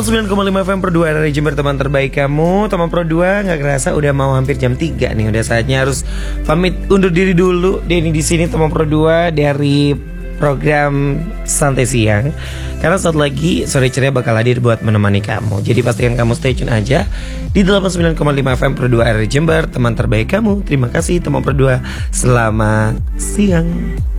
89,5 FM Pro 2 dari Jember, teman terbaik kamu. Teman Pro 2, nggak kerasa udah mau hampir jam 3 nih. Udah saatnya harus pamit undur diri dulu. Denny di sini teman Pro 2 dari program Santai Siang. Karena saat lagi sore ceria bakal hadir buat menemani kamu. Jadi pastikan kamu stay tune aja di 89,5 FM Pro 2 dari Jember, teman terbaik kamu. Terima kasih teman Pro 2. Selamat siang.